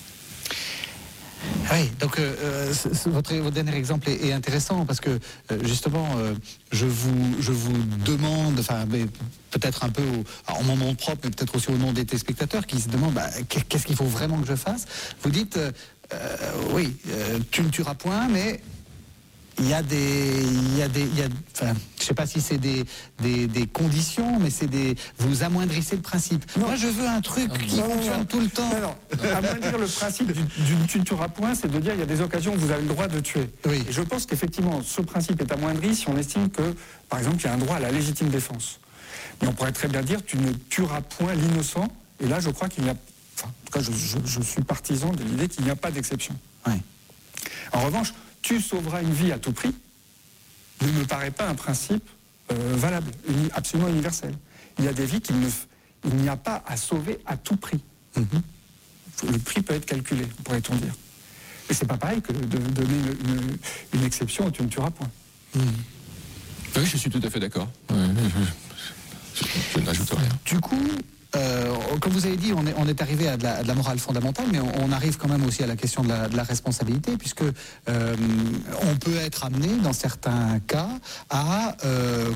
oui, donc euh, c- c- votre, votre dernier exemple est, est intéressant parce que euh, justement, euh, je vous je vous demande, enfin peut-être un peu au, en mon nom propre, mais peut-être aussi au nom des téléspectateurs qui se demandent bah, qu'est-ce qu'il faut vraiment que je fasse. Vous dites euh, euh, oui, euh, tu ne tueras point, mais il y a des, il y a des, il y a, enfin, je sais pas si c'est des, des, des conditions, mais c'est des, vous amoindrissez le principe. Non. Moi, je veux un truc qui non, fonctionne non, tout le temps. Non, non. Amoindrir le principe du, du tu ne tueras point, c'est de dire il y a des occasions où vous avez le droit de tuer. Oui. Et je pense qu'effectivement, ce principe est amoindri si on estime que, par exemple, il y a un droit à la légitime défense. Mais on pourrait très bien dire tu ne tueras point l'innocent. Et là, je crois qu'il n'y a, enfin, en tout cas, je, je, je suis partisan de l'idée qu'il n'y a pas d'exception. Oui. En revanche, tu sauveras une vie à tout prix ne me paraît pas un principe euh, valable, uni, absolument universel. Il y a des vies qu'il il n'y a pas à sauver à tout prix. Mm-hmm. Le prix peut être calculé, pourrait-on dire. Et c'est pas pareil que de, de donner une, une, une exception où tu ne tueras point. Mm-hmm. Oui, je suis tout à fait d'accord. Oui, je, je, je n'ajoute rien. Du coup, Euh, comme vous avez dit, on est, on est arrivé à de, la, à de la morale fondamentale, mais on, on arrive quand même aussi à la question de la, de la responsabilité, puisque euh, on peut être amené, dans certains cas, à... Euh,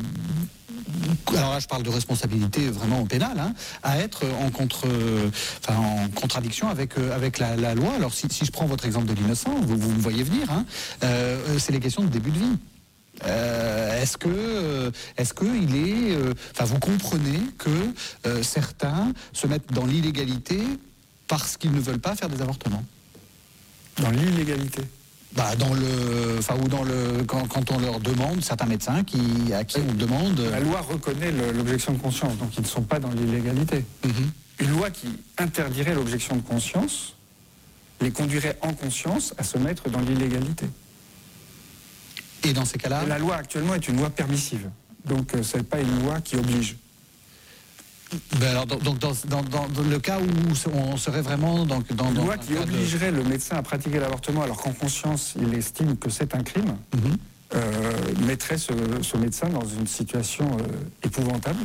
alors là, je parle de responsabilité vraiment pénale, hein, à être en, contre, enfin, en contradiction avec, avec la, la loi. Alors, si, si je prends votre exemple de l'innocent, vous, vous me voyez venir, hein, euh, c'est les questions de début de vie. Euh, est-ce que, euh, est-ce que il est, enfin, euh, vous comprenez que euh, certains se mettent dans l'illégalité parce qu'ils ne veulent pas faire des avortements. Dans l'illégalité. Bah, dans le, enfin, ou dans le, quand, quand on leur demande, certains médecins qui, à qui on demande. La loi reconnaît le, l'objection de conscience, donc ils ne sont pas dans l'illégalité. Mm-hmm. Une loi qui interdirait l'objection de conscience les conduirait en conscience à se mettre dans l'illégalité. Et dans ces cas-là, la loi actuellement est une loi permissive, donc euh, ce n'est pas une loi qui oblige. Ben alors, donc dans, dans, dans, dans le cas où on serait vraiment dans, dans une dans loi qui obligerait de... le médecin à pratiquer l'avortement alors qu'en conscience il estime que c'est un crime, mm-hmm. euh, mettrait ce, ce médecin dans une situation euh, épouvantable.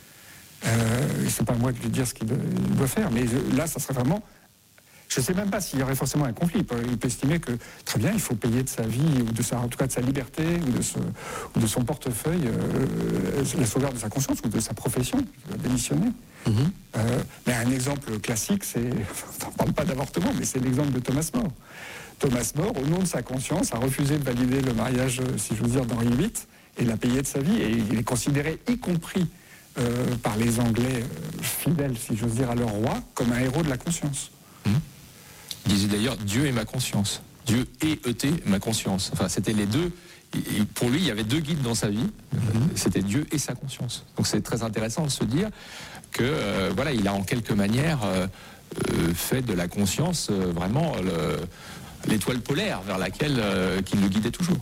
Euh, c'est pas à moi de lui dire ce qu'il doit, il doit faire, mais je, là, ça serait vraiment. Je ne sais même pas s'il y aurait forcément un conflit. Il peut, il peut estimer que très bien, il faut payer de sa vie ou de sa, en tout cas de sa liberté ou de, ce, ou de son portefeuille euh, la sauvegarde de sa conscience ou de sa profession. Il doit démissionner. Mm-hmm. Euh, mais un exemple classique, c'est, on ne parle pas d'avortement, mais c'est l'exemple de Thomas More. Thomas More, au nom de sa conscience, a refusé de valider le mariage, si je veux dire, d'Henri huit et l'a payé de sa vie. Et il est considéré, y compris euh, par les Anglais euh, fidèles, si j'ose dire, à leur roi, comme un héros de la conscience. Mmh. Il disait d'ailleurs Dieu est ma conscience. Dieu et E T ma conscience. Enfin, c'était les deux. Et pour lui, il y avait deux guides dans sa vie. Mmh. C'était Dieu et sa conscience. Donc c'est très intéressant de se dire que euh, voilà, il a en quelque manière euh, euh, fait de la conscience euh, vraiment le, l'étoile polaire vers laquelle euh, qu'il le guidait toujours.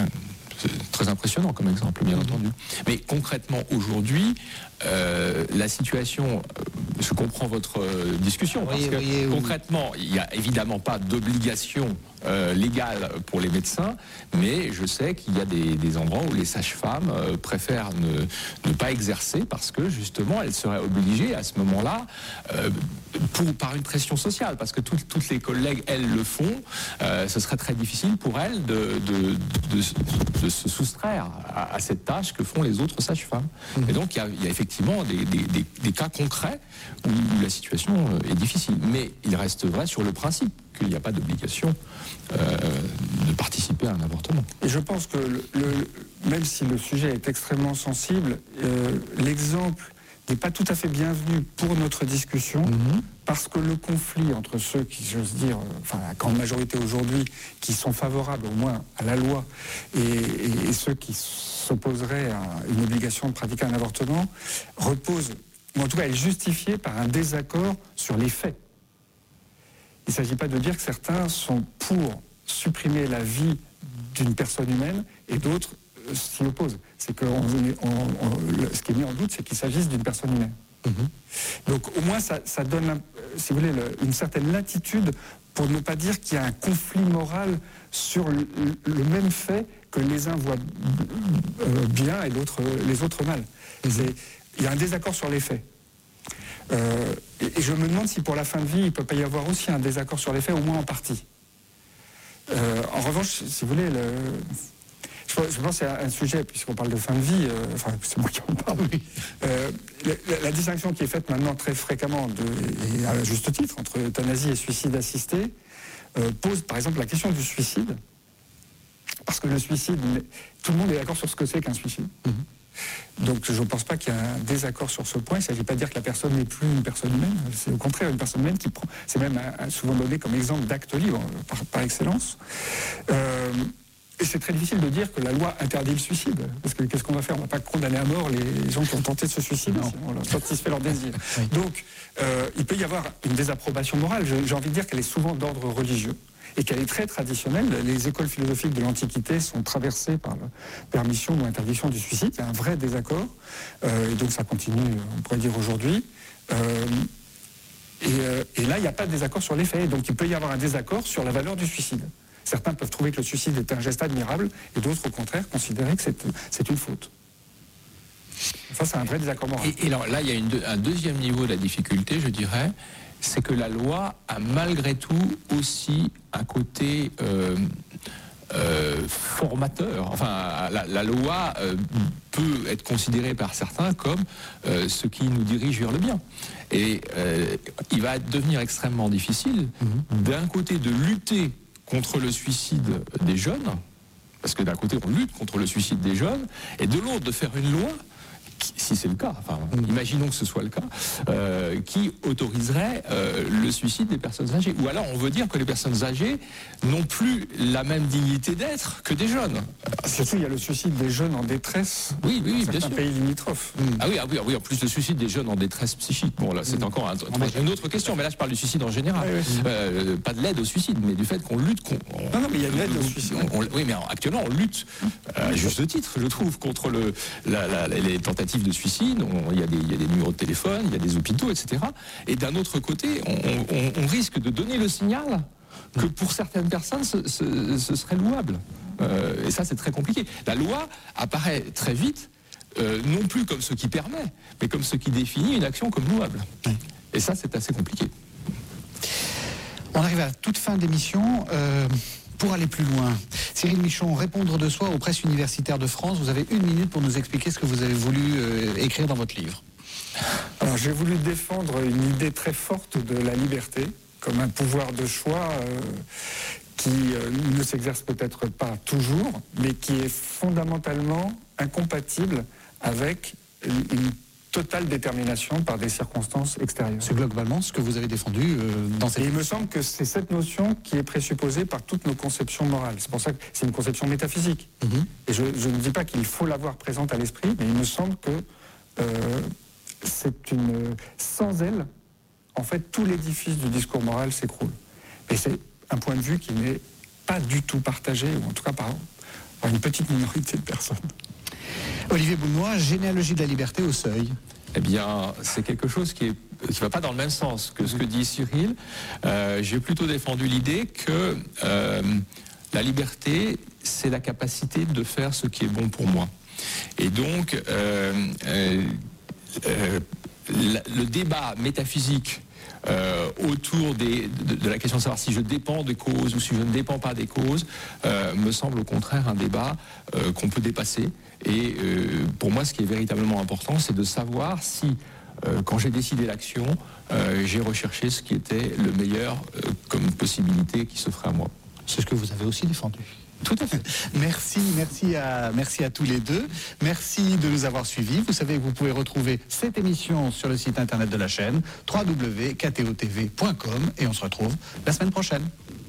C'est très impressionnant comme exemple, bien entendu. Mais concrètement, aujourd'hui, euh, la situation, je comprends votre euh, discussion, parce oui, que oui, oui. concrètement, il n'y a évidemment pas d'obligation euh, légale pour les médecins, mais je sais qu'il y a des, des endroits où les sages-femmes euh, préfèrent ne, ne pas exercer parce que justement, elles seraient obligées à ce moment-là, euh, pour, par une pression sociale, parce que tout, toutes les collègues, elles le font, euh, ce serait très difficile pour elles de, de, de, de, de se soustraire à, à cette tâche que font les autres sages-femmes. Mmh. Et donc, il y a, il y a effectivement des, des, des, des cas concrets où, où la situation est difficile. Mais il reste vrai sur le principe qu'il n'y a pas d'obligation euh, de participer à un avortement. Et je pense que le, le, même si le sujet est extrêmement sensible, euh, l'exemple n'est pas tout à fait bienvenu pour notre discussion, mmh. parce que le conflit entre ceux qui, j'ose dire, enfin la grande majorité aujourd'hui, qui sont favorables au moins à la loi, et, et, et ceux qui s'opposeraient à une obligation de pratiquer un avortement, repose, ou en tout cas est justifié par un désaccord sur les faits. Il ne s'agit pas de dire que certains sont pour supprimer la vie d'une personne humaine et d'autres s'y opposent. C'est que on, on, on, ce qui est mis en doute, c'est qu'il s'agisse d'une personne humaine. Mmh. Donc au moins ça, ça donne, un, si vous voulez, le, une certaine latitude pour ne pas dire qu'il y a un conflit moral sur le, le même fait que les uns voient euh, bien et l'autre, les autres mal. Mmh. Il y a un désaccord sur les faits. Euh, et, et je me demande si pour la fin de vie, il ne peut pas y avoir aussi un désaccord sur les faits, au moins en partie. Euh, en revanche, si vous voulez, le, je, je pense que c'est un sujet, puisqu'on parle de fin de vie, euh, enfin c'est moi qui en parle, oui. euh, la, la distinction qui est faite maintenant très fréquemment, de, et à juste titre, entre euthanasie et suicide assisté, euh, pose par exemple la question du suicide, parce que le suicide, tout le monde est d'accord sur ce que c'est qu'un suicide. Mm-hmm. Donc je ne pense pas qu'il y ait un désaccord sur ce point. Il ne s'agit pas de dire que la personne n'est plus une personne humaine. C'est au contraire une personne humaine qui prend. C'est même un, un, souvent donné comme exemple d'acte libre par, par excellence. Euh, et c'est très difficile de dire que la loi interdit le suicide. Parce que qu'est-ce qu'on va faire? On ne va pas condamner à mort les gens qui ont tenté de se suicider. Si on leur satisfait leur désir. Oui. Donc euh, il peut y avoir une désapprobation morale. Je, j'ai envie de dire qu'elle est souvent d'ordre religieux. Et qu'elle est très traditionnelle. Les écoles philosophiques de l'Antiquité sont traversées par la permission ou interdiction du suicide. Il y a un vrai désaccord, euh, et donc ça continue, on pourrait dire aujourd'hui. Euh, et, euh, et là, il n'y a pas de désaccord sur les faits, donc il peut y avoir un désaccord sur la valeur du suicide. Certains peuvent trouver que le suicide est un geste admirable, et d'autres, au contraire, considérer que c'est, c'est une faute. Ça, c'est un vrai désaccord moral. Et, et alors là, il y a une, un deuxième niveau de la difficulté, je dirais, c'est que la loi a malgré tout aussi un côté euh, euh, formateur. Enfin, la, la loi euh, peut être considérée par certains comme euh, ce qui nous dirige vers le bien. Et euh, il va devenir extrêmement difficile, mmh. d'un côté, de lutter contre le suicide des jeunes, parce que d'un côté, on lutte contre le suicide des jeunes, et de l'autre, de faire une loi, si c'est le cas, enfin, imaginons que ce soit le cas, euh, qui autoriserait euh, le suicide des personnes âgées. Ou alors on veut dire que les personnes âgées n'ont plus la même dignité d'être que des jeunes. Surtout, il y a le suicide des jeunes en détresse. Oui, oui, oui, dans bien certains sûr. pays limitrophes. Mmh. Ah, oui, ah oui, ah oui, en plus le suicide des jeunes en détresse psychique. Bon, là, c'est mmh. encore un, une autre question, mais là, je parle du suicide en général. Oui, oui. Euh, pas de l'aide au suicide, mais du fait qu'on lutte. Qu'on, on, non, non, mais il y a de l'aide au suicide. On, on, oui, mais actuellement, on lutte, à euh, juste titre, je trouve, contre le, la, la, les tentatives tentatives de suicide, on, il, y a des, il y a des numéros de téléphone, il y a des hôpitaux, et cetera. Et d'un autre côté, on, on, on risque de donner le signal que pour certaines personnes, ce, ce, ce serait louable. Euh, et ça, c'est très compliqué. La loi apparaît très vite, euh, non plus comme ce qui permet, mais comme ce qui définit une action comme louable. Et ça, c'est assez compliqué. On arrive à la toute fin d'émission. Euh, pour aller plus loin, Cyril Michon, répondre de soi aux presses universitaires de France. Vous avez une minute pour nous expliquer ce que vous avez voulu euh, écrire dans votre livre. Alors, j'ai voulu défendre une idée très forte de la liberté comme un pouvoir de choix euh, qui euh, ne s'exerce peut-être pas toujours, mais qui est fondamentalement incompatible avec une totale détermination par des circonstances extérieures. C'est globalement ce que vous avez défendu euh, dans cette... Et il me semble que c'est cette notion qui est présupposée par toutes nos conceptions morales. C'est pour ça que c'est une conception métaphysique. Mm-hmm. Et je, je ne dis pas qu'il faut l'avoir présente à l'esprit, mais il me semble que euh, c'est une... Sans elle, en fait, tout l'édifice du discours moral s'écroule. Et c'est un point de vue qui n'est pas du tout partagé, ou en tout cas par, par une petite minorité de personnes. Olivier Bounois, généalogie de la liberté au seuil. Eh bien, c'est quelque chose qui ne va pas dans le même sens que ce que dit Cyril. Euh, j'ai plutôt défendu l'idée que euh, la liberté, c'est la capacité de faire ce qui est bon pour moi. Et donc, euh, euh, euh, la, le débat métaphysique Euh, autour des, de, de la question de savoir si je dépends des causes ou si je ne dépends pas des causes, euh, me semble au contraire un débat euh, qu'on peut dépasser. Et euh, pour moi, ce qui est véritablement important, c'est de savoir si, euh, quand j'ai décidé l'action, euh, j'ai recherché ce qui était le meilleur euh, comme possibilité qui s'offrait à moi. C'est ce que vous avez aussi défendu. Tout à fait. Merci, merci à, merci à tous les deux. Merci de nous avoir suivis. Vous savez que vous pouvez retrouver cette émission sur le site internet de la chaîne w w w point k t o t v point com et on se retrouve la semaine prochaine.